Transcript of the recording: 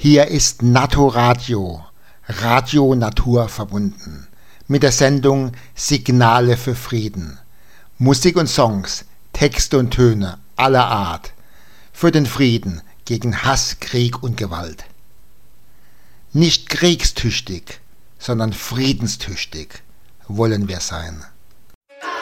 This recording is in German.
Hier ist Natoradio, Radio Natur verbunden, mit der Sendung Signale für Frieden. Musik und Songs, Texte und Töne aller Art, für den Frieden gegen Hass, Krieg und Gewalt. Nicht kriegstüchtig, sondern friedenstüchtig wollen wir sein.